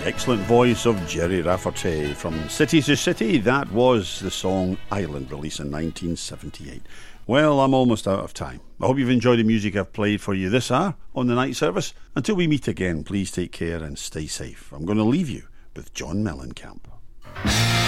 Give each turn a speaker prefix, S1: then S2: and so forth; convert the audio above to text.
S1: excellent voice of Jerry Rafferty. From City to City, that was the song Island, released in 1978. Well, I'm almost out of time. I hope you've enjoyed the music I've played for you this hour on the night service. Until we meet again, please take care and stay safe. I'm going to leave you with John Mellencamp.